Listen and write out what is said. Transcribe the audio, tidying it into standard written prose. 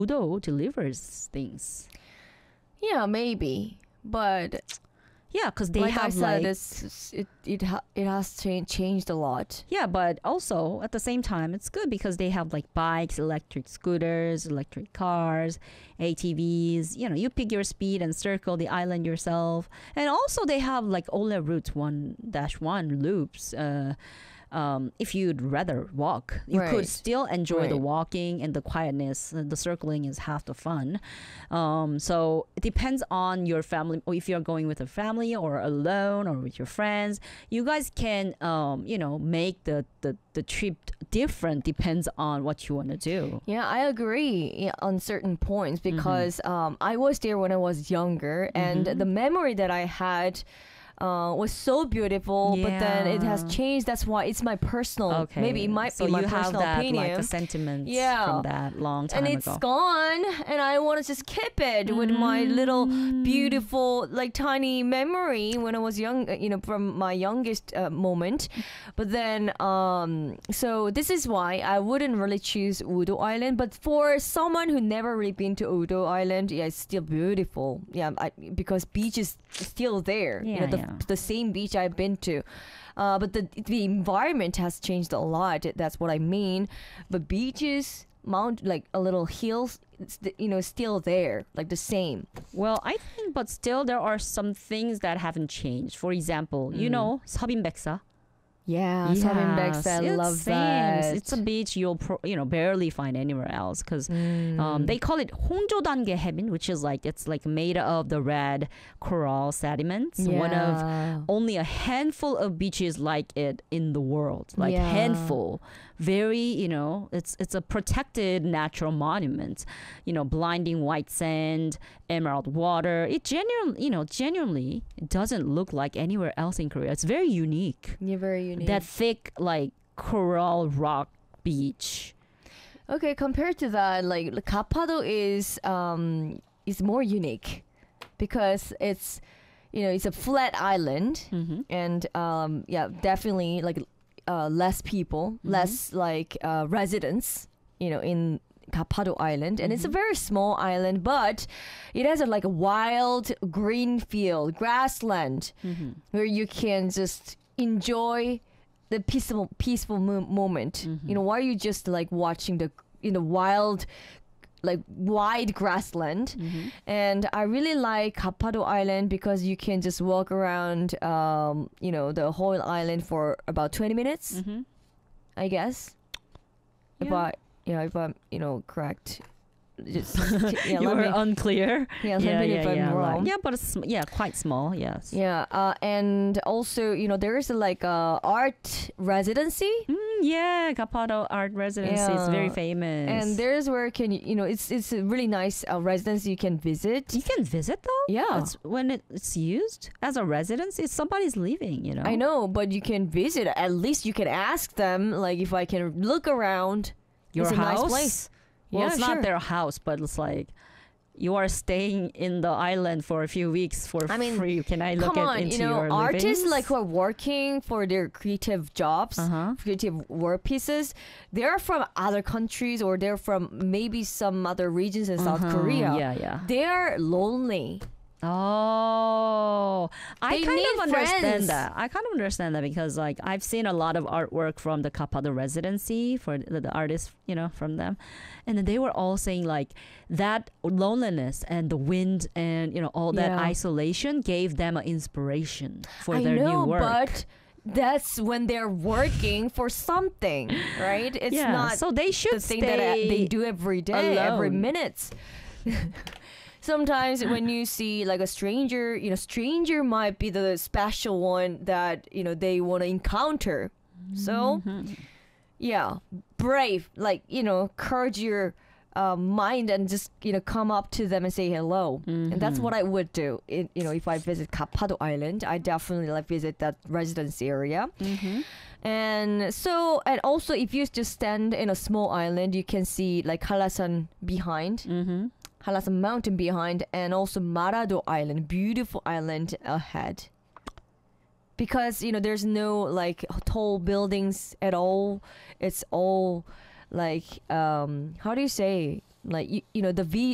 Udo delivers things. Yeah, maybe. But Yeah, because they like I have said, like it has changed a lot. yeah, but also at the same time, it's good because they have like bikes, electric scooters, electric cars, ATVs. You know, you pick your speed and circle the island yourself. And also they have like Ole Route 1-1 loops. If you'd rather walk, you could Right. still enjoy the Right. walking and the quietness. The circling is half the fun. So it depends on your family, or if you're going with a family or alone or with your friends. You guys can, make the trip different. Depends on what you want to do. Yeah, I agree, yeah, on certain points because I was there when I was younger, and the memory that I had was so beautiful. But then it has Yeah. changed. That's why it's my personal. Okay, Maybe it might so be my you have personal that opinion. like a sentiment Yeah. from that long time And it's ago. gone, and I want to just keep it with my little beautiful, like tiny memory when I was young. From my youngest moment. But then, so this is why I wouldn't really choose Udo Island. But for someone who never really been to Udo Island, yeah, it's still beautiful. Yeah, because beach is still there. Yeah, The same beach I've been to. But the environment has changed a lot. That's what I mean. But beaches, like a little hills, still there, like the same. Well, I think, but still, there are some things that haven't changed. For example, 서빈백사. Yeah, Yes, Sabinbex, I it's love same. that. It's a beach you'll barely find anywhere else because they call it 홍조단계 해변, which is like it's like made of the red coral sediments. One of only a handful of beaches like it in the world. Like Yeah. handful. Very, it's a protected natural monument. Blinding white sand, emerald water. It genuinely doesn't look like anywhere else in Korea. It's very unique. You're very unique. That thick like coral rock beach. Okay, compared to that, like Kapado is more unique because it's it's a flat island and definitely like less people, less like residents, in Kapado Island, and it's a very small island, but it has a wild green field, grassland, where you can just enjoy the peaceful moment. While you just like watching the wild, like wide grassland. And I really like Kapado Island because you can just walk around the whole island for about 20 minutes, I guess. Yeah. If I'm correct. Just You were unclear. let me know if I'm wrong. But it's quite small. Yes. Yeah, and also there is like a art residency. Yeah, Kapado Art Residency is very Yeah. famous. And there's where it's a really nice residency you can visit. you can visit though. Yeah. It's when it's used as a residence. It's somebody's living. I know, but you can visit. At least you can ask them, like, if I can look around. Your It's a house. nice place. Well, Yeah, it's sure. not their house, but it's like you are staying in the island for a few weeks for free. Can I look Come on, into your artists livings? like who are working for their creative jobs, Uh-huh. creative work pieces, they're from other countries or they're from maybe some other regions in South Korea. Yeah. They're lonely. Oh, I They kind need of understand friends. that. I kind of understand that because like I've seen a lot of artwork from the Kapado residency for the artists, from them. And then they were all saying like that loneliness and the wind and, all that Yeah. isolation gave them an inspiration for I their know, new work. but that's when they're working for something, right? It's yeah, not so they should the thing stay that they do every day, every alone. minute. Sometimes when you see like a stranger, stranger might be the special one that they want to encounter. So yeah, brave, like courage your mind and just come up to them and say hello. And that's what I would do. If I visit Kapado Island, I definitely like visit that residence area. And also if you just stand in a small island, you can see like Halasan behind. Halasan Mountain behind, and also Marado Island, beautiful island ahead. Because there's no like tall buildings at all. It's all like how do you say, like you know the